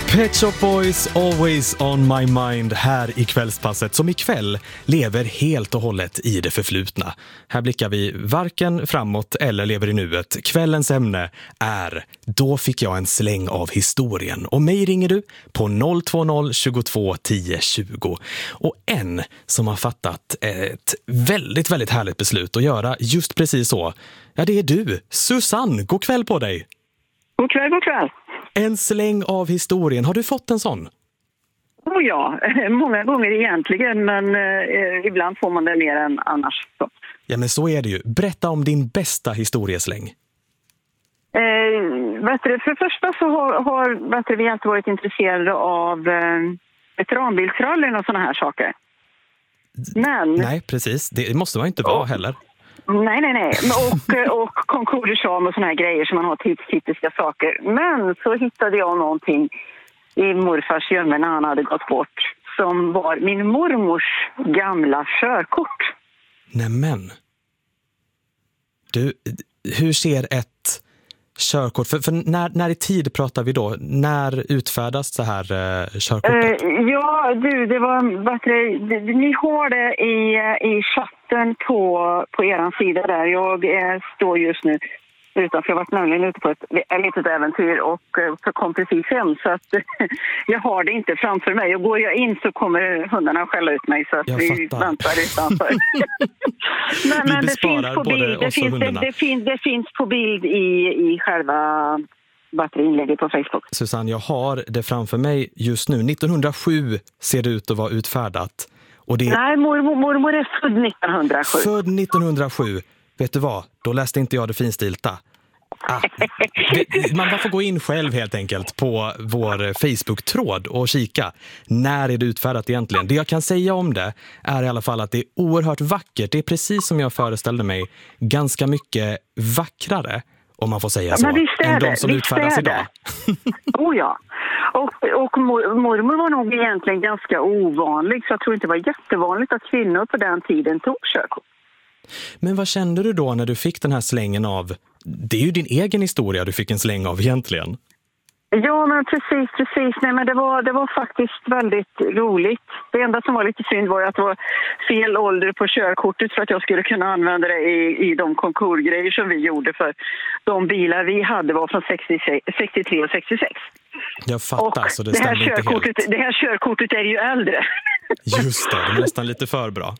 Pet Shop Boys, Always on my mind här i kvällspasset som ikväll lever helt och hållet i det förflutna. Här blickar vi varken framåt eller lever i nuet. Kvällens ämne är Då fick jag en släng av historien. Och mig ringer du på 020 22 10 20. Och en som har fattat ett väldigt, väldigt härligt beslut att göra just precis så. Ja, det är du, Susanne. God kväll på dig. God kväll, god kväll. En släng av historien. Har du fått en sån? Oh ja, många gånger egentligen, men ibland får man det mer än annars. Så. Ja, men så är det ju. Berätta om din bästa historiesläng. För det första så har vi alltid varit intresserade av veteranbilsrallyn och såna här saker. Men... Nej, precis. Det måste man inte vara heller. Nej. Och konkursam och såna här grejer som man har tidstypiska saker. Men så hittade jag någonting i morfars gömme när han hade gått bort som var min mormors gamla körkort. Nämen. Du, hur ser ett körkort... För när i tid pratar vi då? När utfärdas det här körkortet? Ja, det var... Ni har det i chatten på eran sida där. Jag står just nu utanför. Jag har varit nämligen ute på ett litet äventyr och kom precis hem. Så att jag har det inte framför mig. Och går jag in så kommer hundarna att skälla ut mig. Så att vi väntar utanför. men det finns på bild. Det finns på bild i själva batteriinlägget på Facebook. Susanne, jag har det framför mig just nu. 1907 ser det ut att vara utfärdat. Och det... Nej, mormor är född 1907. Född 1907. Vet du vad? Då läste inte jag det finstilta. Man får gå in själv helt enkelt på vår Facebook-tråd och kika. När är det utfärdat egentligen? Det jag kan säga om det är i alla fall att det är oerhört vackert. Det är precis som jag föreställde mig, ganska mycket vackrare, om man får säga så, än de som utfärdas idag. Oh ja. Och mormor var nog egentligen ganska ovanlig, så jag tror inte det var jättevanligt att kvinnor på den tiden tog körkort. Men vad kände du då när du fick den här slängen av... Det är ju din egen historia du fick en släng av egentligen. Ja, men precis. Nej, men det var faktiskt väldigt roligt. Det enda som var lite synd var att det var fel ålder på körkortet för att jag skulle kunna använda det i de konkursgrejer som vi gjorde. För de bilar vi hade var från 63 och 66. Jag fattar, så det stämmer inte helt. Det här körkortet är ju äldre. Just det är nästan lite för bra.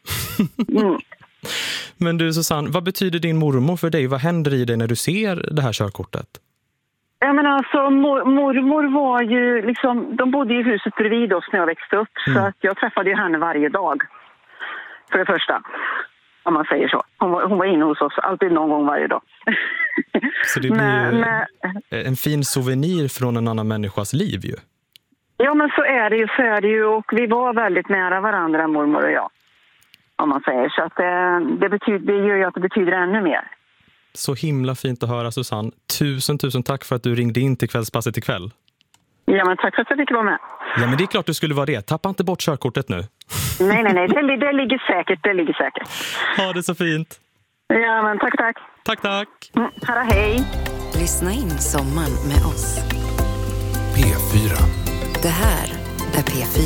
Men du Susanne, vad betyder din mormor för dig? Vad händer i dig när du ser det här körkortet? Ja, men alltså, mormor var ju liksom, de bodde i huset bredvid oss när jag växte upp. Så att jag träffade ju henne varje dag. För det första, om man säger så. Hon var inne hos oss alltid någon gång varje dag. Så det blir en fin souvenir från en annan människas liv ju. Ja, men så är det ju. Och vi var väldigt nära varandra, mormor och jag. Om man säger så. Att det gör ju att det betyder ännu mer. Så himla fint att höra, Susanne. Tusen tack för att du ringde in till kvällspasset ikväll. Ja, men tack för att jag fick vara med. Ja, men det är klart du skulle vara det. Tappa inte bort körkortet nu. Nej. Det ligger säkert. Ha det så fint. Ja, men tack. Tack. Hej. Lyssna in sommaren med oss. P4. Det här är P4.